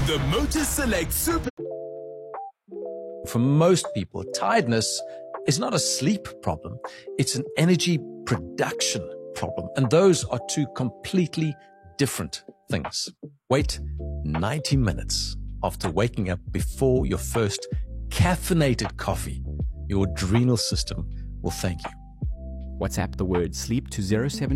The Motor Select Super. For most people, tiredness is not a sleep problem. It's an energy production problem. And those are two completely different things. Wait 90 minutes after waking up before your first caffeinated coffee. Your adrenal system will thank you. WhatsApp the word sleep to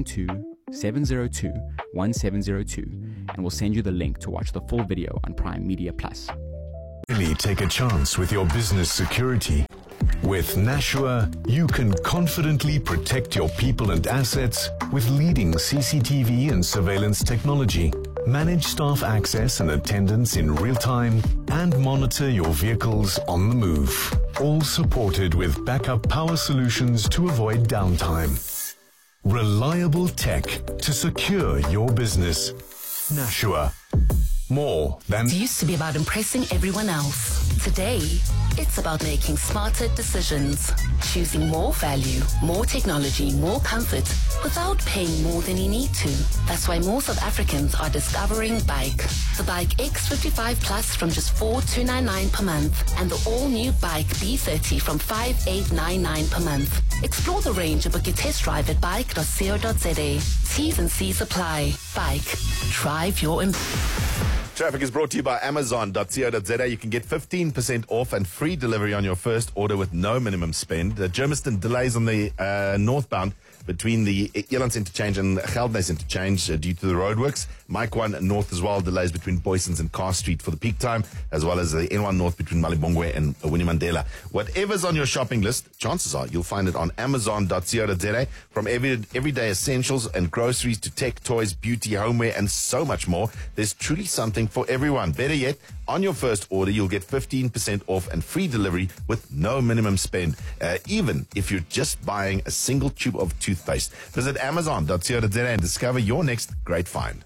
072-702-1702 and we'll send you the link to watch the full video on Prime Media Plus. Really take a chance with your business security. With Nashua, you can confidently protect your people and assets with leading CCTV and surveillance technology. Manage staff access and attendance in real time and monitor your vehicles on the move. All supported with backup power solutions to avoid downtime. Reliable tech to secure your business. Nashua. More than... It used to be about impressing everyone else. Today, it's about making smarter decisions. Choosing more value, more technology, more comfort, without paying more than you need to. That's why more South Africans are discovering Bike. The Bike X55 Plus from just 4,299 per month, and the all-new Bike B30 from 5,899 per month. Explore the range and book your test drive at bike.co.za. T's and C's apply. Bike. Drive your... Traffic is brought to you by Amazon.co.za. You can get 15% off and free delivery on your first order with no minimum spend. Germiston delays on the northbound between the Elands Interchange and Geldnys Interchange due to the roadworks. Mike 1 North as well, delays between Boysons and Carr Street for the peak time, as well as the N1 North between Malibongwe and Winnie Mandela. Whatever's on your shopping list, chances are you'll find it on Amazon.co.za. From everyday essentials and groceries to tech, toys, beauty, homeware, and so much more, there's truly something for everyone. Better yet, on your first order, you'll get 15% off and free delivery with no minimum spend, even if you're just buying a single tube of toothpaste. Visit Amazon.co.za and discover your next great find.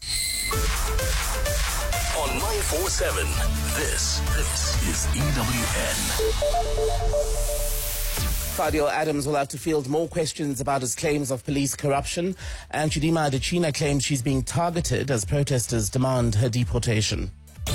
On 947, this is EWN. Fadil Adams will have to field more questions about his claims of police corruption, and Chidima Adechina claims she's being targeted as protesters demand her deportation.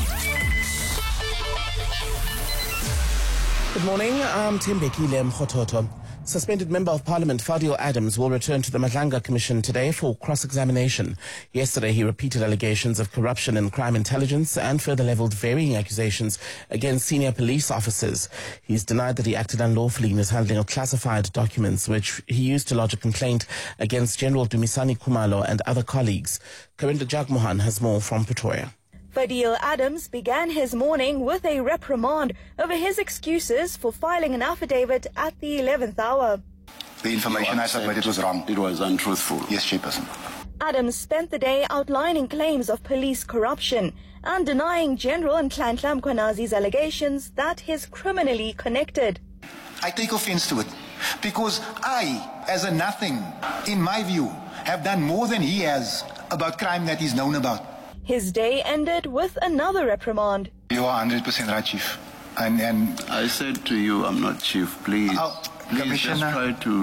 Good morning, I'm Tembekile Mkhototo. Suspended Member of Parliament Fadil Adams will return to the Madlanga Commission today for cross-examination. Yesterday, he repeated allegations of corruption in crime intelligence and further levelled varying accusations against senior police officers. He's denied that he acted unlawfully in his handling of classified documents, which he used to lodge a complaint against General Dumisani Khumalo and other colleagues. Karinda Jagmohan has more from Pretoria. Fadil Adams began his morning with a reprimand over his excuses for filing an affidavit at the 11th hour. The information I submitted was wrong. It was untruthful. Yes, Chairperson. Adams spent the day outlining claims of police corruption and denying General Nhlanhla Mkhwanazi's allegations that he's criminally connected. I take offense to it because I, as a nothing, in my view, have done more than he has about crime that he's known about. His day ended with another reprimand. You are 100% right, Chief. And I said to you, I'm not Chief, please. Please Commissioner, just try to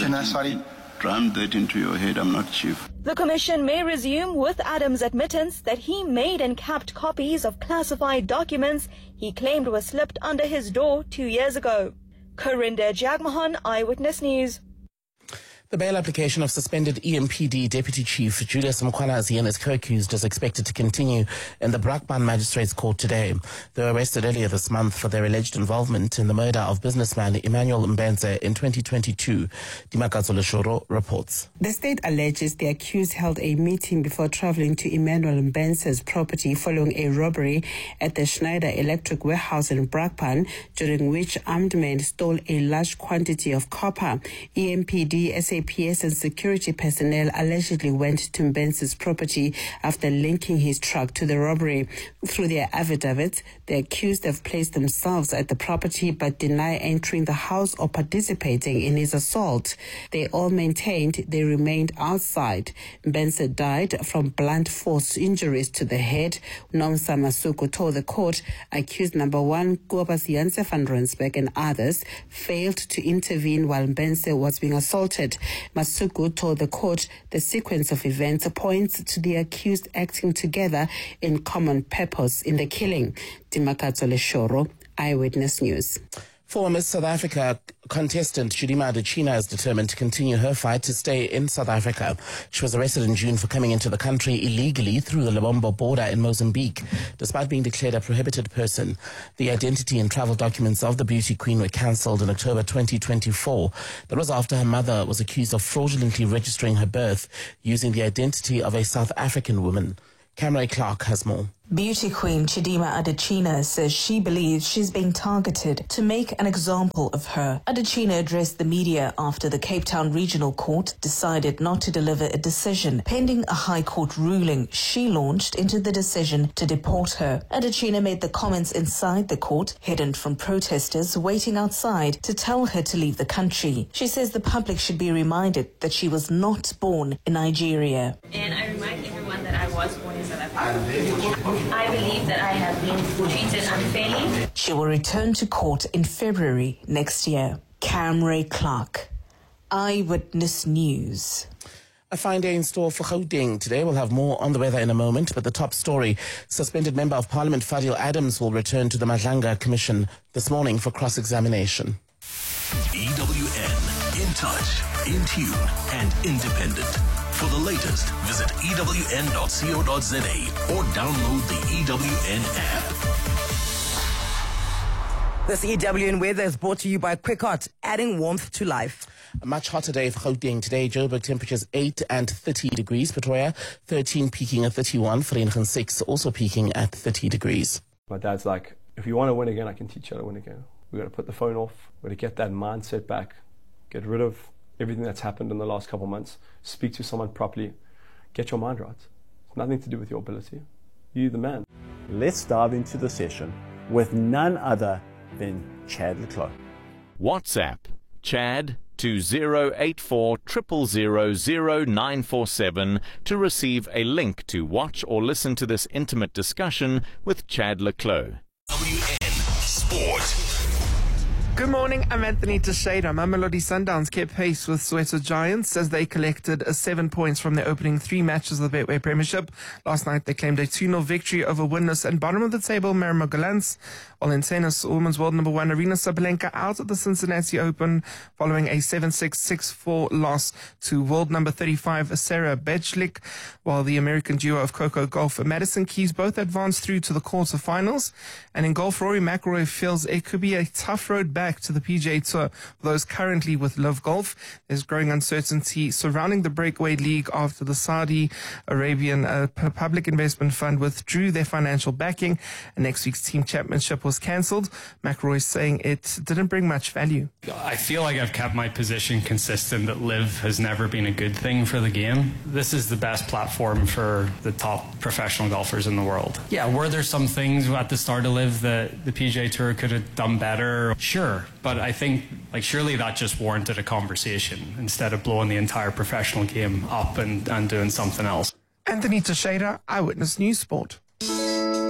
drum that into your head, I'm not Chief. The Commission may resume with Adams' admittance that he made and kept copies of classified documents he claimed were slipped under his door 2 years ago. Karinda Jagmohan, Eyewitness News. The bail application of suspended EMPD Deputy Chief Julius Mkhwanazi and his co-accused is expected to continue in the Brakpan Magistrates Court today. They were arrested earlier this month for their alleged involvement in the murder of businessman Emmanuel Mbenze in 2022. Dimakazo Leshoro reports. The state alleges the accused held a meeting before traveling to Emmanuel Mbenze's property following a robbery at the Schneider Electric warehouse in Brakpan, during which armed men stole a large quantity of copper. EMPD, SAPS and security personnel allegedly went to Mbenze's property after linking his truck to the robbery. Through their affidavits, the accused have placed themselves at the property but deny entering the house or participating in his assault. They all maintained they remained outside. Mbenze died from blunt force injuries to the head. Nomsa Masuku told the court accused number 1, Kobus Janse van Rensburg and others failed to intervene while Mbenze was being assaulted. Masuku told the court the sequence of events points to the accused acting together in common purpose in the killing. Timakatso Leshoro, Eyewitness News. Former Miss South Africa contestant Chidima Adetshina is determined to continue her fight to stay in South Africa. She was arrested in June for coming into the country illegally through the Lebombo border in Mozambique. Despite being declared a prohibited person, the identity and travel documents of the beauty queen were cancelled in October 2024. That was after her mother was accused of fraudulently registering her birth using the identity of a South African woman. Camry Clark has more. Beauty queen Chidima Adetshina says she believes she's being targeted to make an example of her. Adetshina addressed the media after the Cape Town Regional Court decided not to deliver a decision pending a High Court ruling she launched into the decision to deport her. Adetshina made the comments inside the court, hidden from protesters waiting outside to tell her to leave the country. She says the public should be reminded that she was not born in Nigeria. And I remind everyone that I was born in South Africa. I believe that I have been treated unfairly. She will return to court in February next year. Camry Clark, Eyewitness News. A fine day in store for Gauteng today. We'll have more on the weather in a moment, but the top story, suspended Member of Parliament Fadil Adams will return to the Madlanga Commission this morning for cross-examination. EWN, in touch, in tune, and independent. For the latest, visit ewn.co.za or download the EWN app. This EWN weather is brought to you by Quickot, adding warmth to life. A much hotter day for Gauteng today. Joburg temperatures 8 and 30 degrees. Pretoria 13 peaking at 31. Vereeniging 6 also peaking at 30 degrees. My dad's like, if you want to win again, I can teach you how to win again. We've got to put the phone off. We've got to get that mindset back. Get rid of everything that's happened in the last couple of months. Speak to someone properly. Get your mind right. It's nothing to do with your ability. You're the man. Let's dive into the session with none other than Chad le Clos. WhatsApp Chad to 084 000 947 to receive a link to watch or listen to this intimate discussion with Chad le Clos. WN Sport. Good morning, I'm Anthony Teixeira. Mamelodi Sundowns kept pace with Soweto Giants as they collected 7 points from their opening 3 matches of the Betway Premiership. Last night they claimed a 2-0 victory over winless and bottom of the table Marymount Gallants. While in tennis, Women's World number 1 Aryna Sabalenka out of the Cincinnati Open following a 7-6, 6-4 loss to world number 35 Sarah Bejlik. While the American duo of Coco Gauff and Madison Keys both advanced through to the quarterfinals. And in golf, Rory McIlroy feels it could be a tough road back to the PGA Tour for those currently with Live Golf. There's growing uncertainty surrounding the breakaway league after the Saudi Arabian public investment fund withdrew their financial backing and next week's team championship was cancelled. McIlroy saying it didn't bring much value. I feel like I've kept my position consistent that Live has never been a good thing for the game. This is the best platform for the top professional golfers in the world. Yeah, were there some things at the start of Live that the PGA Tour could have done better? Sure. But I think, surely that just warranted a conversation instead of blowing the entire professional game up and doing something else. Anthony Teixeira, Eyewitness News Sport.